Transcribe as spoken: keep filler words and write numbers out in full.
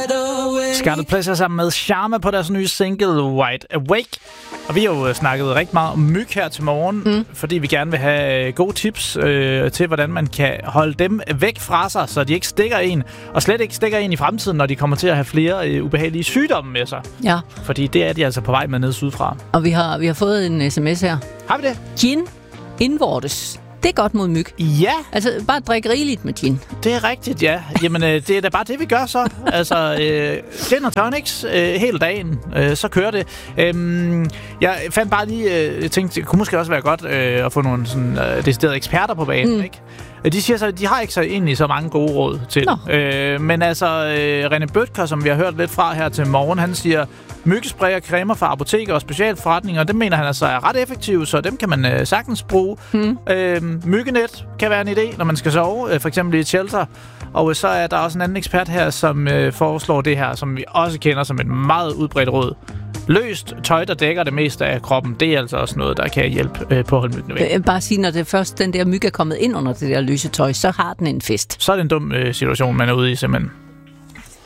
Scarlet Pleasure sammen med Sharma på deres nye single Wide Awake. Og vi har jo snakket rigtig meget om myg her til morgen, mm. fordi vi gerne vil have gode tips øh, til, hvordan man kan holde dem væk fra sig, så de ikke stikker en, og slet ikke stikker en i fremtiden, når de kommer til at have flere øh, ubehagelige sygdomme med sig. Ja. Fordi det er de altså på vej med ned sydfra. Og vi har, vi har fået en sms her. Har vi det? Gin indvortes. Det er godt mod myg. Ja. Altså, bare drik rigeligt med gin. Det er rigtigt, ja. Jamen, øh, det er da bare det, vi gør så. Altså, øh, gin og tonics øh, hele dagen, øh, så kører det. Øhm, jeg fandt bare lige, øh, jeg tænkte, det kunne måske også være godt øh, at få nogle sådan, øh, deciderede eksperter på banen, mm. ikke? De siger så, de har ikke så egentlig så mange gode råd til. Øh, men altså, øh, René Bødker, som vi har hørt lidt fra her til morgen, han siger, myggespray og cremer fra apoteker og specialforretninger, dem mener han altså er ret effektive, så dem kan man øh, sagtens bruge. Mm. Øh, myggenet kan være en idé, når man skal sove, øh, for eksempel i et shelter. Og øh, så er der også en anden ekspert her, som øh, foreslår det her, som vi også kender som et meget udbredt råd. Løst tøj, der dækker det meste af kroppen, det er altså også noget, der kan hjælpe øh, på at holde myggene væk. Bare sige, når det først den der myg er kommet ind under det der løse tøj, så har den en fest. Så er det en dum øh, situation, man er ude i simpelthen.